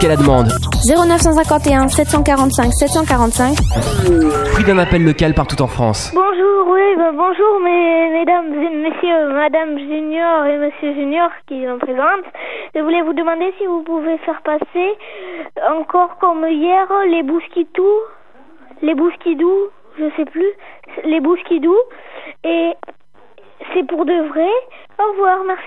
qu'est la demande? 0951 745 745. Fruit d'un appel local partout en France. Bonjour, oui, bonjour mesdames et messieurs, madame Junior et monsieur Junior qui me présentent. Je voulais vous demander si vous pouvez faire passer encore comme hier les bousquidous, je sais plus, les bousquidous, et c'est pour de vrai. Au revoir, merci.